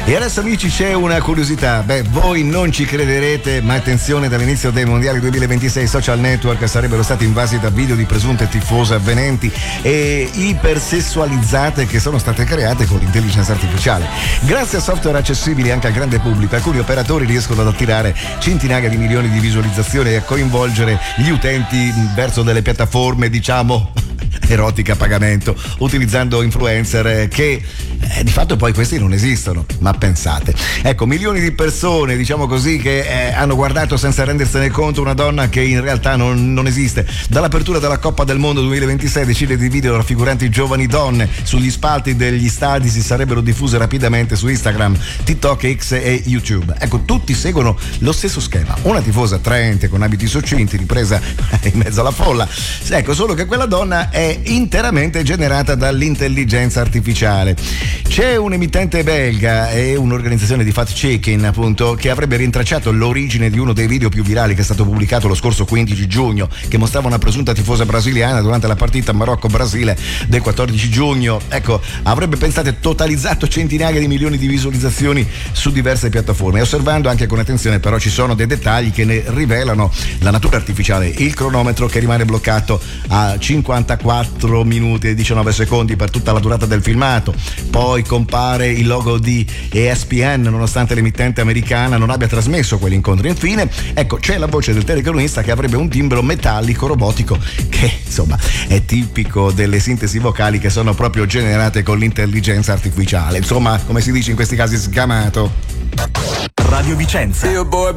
E adesso amici c'è una curiosità, voi non ci crederete, ma attenzione, dall'inizio dei mondiali 2026 i social network sarebbero stati invasi da video di presunte tifose avvenenti e ipersessualizzate che sono state create con l'intelligenza artificiale. Grazie a software accessibili anche al grande pubblico, alcuni operatori riescono ad attirare centinaia di milioni di visualizzazioni e a coinvolgere gli utenti verso delle piattaforme, diciamo, erotiche a pagamento, utilizzando influencer che di fatto poi questi non esistono, ma pensate. Ecco, milioni di persone, diciamo così, che hanno guardato senza rendersene conto una donna che in realtà non esiste. Dall'apertura della Coppa del Mondo 2026 decine di video raffiguranti giovani donne sugli spalti degli stadi si sarebbero diffuse rapidamente su Instagram, TikTok, X e YouTube. Ecco, tutti seguono lo stesso schema. Una tifosa attraente con abiti succinti ripresa in mezzo alla folla. Ecco, solo che quella donna è interamente generata dall'intelligenza artificiale. C'è un emittente belga e un'organizzazione di fact-checking, appunto, che avrebbe rintracciato l'origine di uno dei video più virali che è stato pubblicato lo scorso 15 giugno, che mostrava una presunta tifosa brasiliana durante la partita Marocco-Brasile del 14 giugno. Ecco, avrebbe pensate totalizzato centinaia di milioni di visualizzazioni su diverse piattaforme. E osservando anche con attenzione però ci sono dei dettagli che ne rivelano la natura artificiale. Il cronometro che rimane bloccato a 54 minuti e 19 secondi per tutta la durata del filmato. Poi compare il logo di ESPN nonostante l'emittente americana non abbia trasmesso quell'incontro. Infine, ecco, c'è la voce del telecronista che avrebbe un timbro metallico robotico che insomma è tipico delle sintesi vocali che sono proprio generate con l'intelligenza artificiale. Insomma, come si dice in questi casi, sgamato. Radio Vicenza.